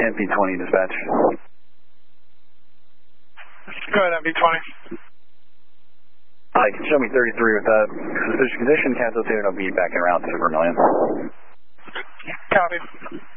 MP20 dispatch. Go ahead, MP20. Hi, can you show me 33 with that suspicious condition, cancel 2, and I'll be back in around Super Million. Copy.